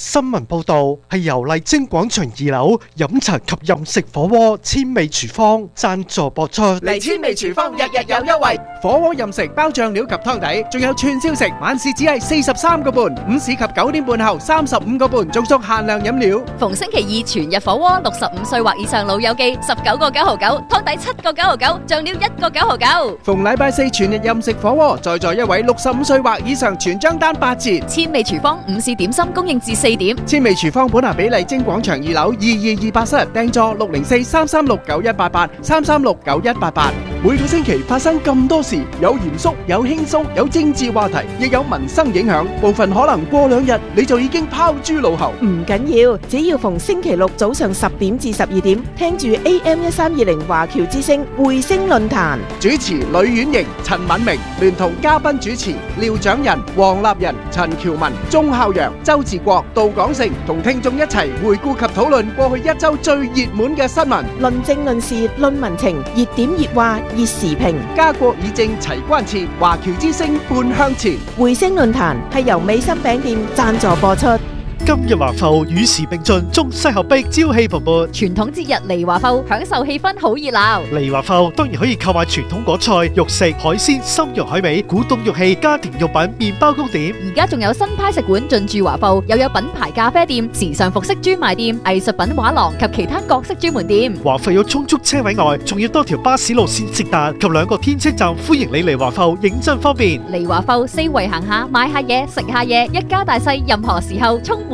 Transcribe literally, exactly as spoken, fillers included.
新聞報道係由麗晶廣場二樓飲茶及飲食火鍋千味廚房贊助播出。 嚟千味廚房日日有優惠，火鍋任食包醬料及湯底，仲有串燒食，晚市只係四十三個半，午市及九點半後三十五個半，仲送限量飲料。 逢星期二全日火鍋，六十五歲或以上老友記十九個九毫九，湯底七個九毫九，醬料一個九毫九。 逢禮拜四全日任食火鍋，在座一位六十五歲或以上全張單八折。 千味廚房午市點心供應至四點。 千味廚房本拿比麗晶廣場二樓二二二八室訂座六零四三三六九一八八三三六九一八八。每個星期發生咁多事，有嚴肅，有輕鬆，有政治話題，亦有民生影響。部分可能過兩日你就已經拋諸腦後。 唔緊要，只要逢星期六早上十點至十二點，聽住 A M 一三二零華僑之聲匯聲論壇， 主持呂婉瑩、陳敏明，聯同嘉賓主持廖長仁、黃立仁、陳喬文、鐘孝陽、周志國、杜廣成，同聽眾一齊回顧及討論過去一周最熱門嘅新聞， 論政論事論民情，熱點熱話熱時評， 家國議政齊關切，華僑之聲半向前。 匯聲論壇係由美心餅店贊助播出。 今日華埠與時並進，中西合璧，朝氣蓬勃。 傳統節日嚟華埠，享受氣氛好熱鬧。 嚟華埠當然可以購買傳統果菜、肉食、海鮮、參茸海味、古董玉器、家庭用品、麵包糕點。 而家仲有新派食館進駐華埠，又有品牌咖啡店、時尚服飾專賣店、藝術品畫廊及其他各式專門店。 華埠有充足車位外，仲要多條巴士路線直達及兩個天車站，歡迎你嚟華埠，認真方便。 嚟華埠四圍行下，買下嘢，食下嘢，一家大細任何時候充滿